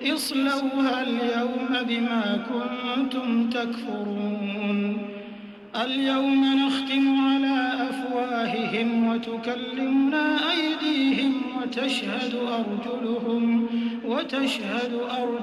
اصلوها اليوم بما كنتم تكفرون اليوم نختم على أفواههم وتكلمنا أيديهم وتشهد أرجلهم